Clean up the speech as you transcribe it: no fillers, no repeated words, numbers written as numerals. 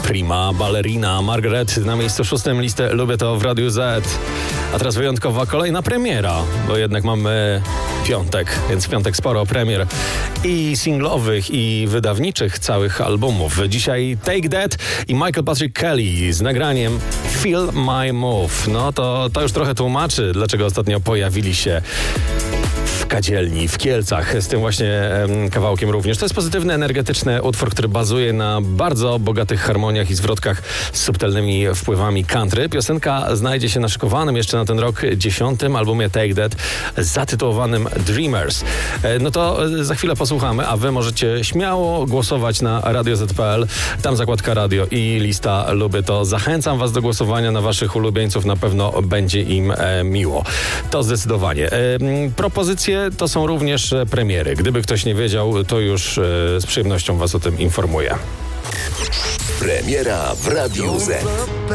Prima Ballerina Margaret na miejscu 6 listy Lubię to w Radiu Z. A teraz wyjątkowa kolejna premiera, bo jednak mamy piątek, więc w piątek sporo premier i singlowych, i wydawniczych całych albumów. Dzisiaj Take That i Michael Patrick Kelly z nagraniem Feel My Move. No to już trochę tłumaczy, dlaczego ostatnio pojawili się w Kadzielni, w Kielcach, z tym właśnie kawałkiem również. To jest pozytywny, energetyczny utwór, który bazuje na bardzo bogatych harmoniach i zwrotkach z subtelnymi wpływami country. Piosenka znajdzie się na szykowanym jeszcze na ten rok 10. albumie Take That zatytułowanym Dreamers. No to za chwilę posłuchamy, a wy możecie śmiało głosować na radioz.pl. Tam zakładka radio i lista Lubię to. Zachęcam was do głosowania na waszych ulubieńców. Na pewno będzie im miło. To zdecydowanie. Propozycje to są również premiery. Gdyby ktoś nie wiedział, to już z przyjemnością was o tym informuję. Premiera w Radiu Z.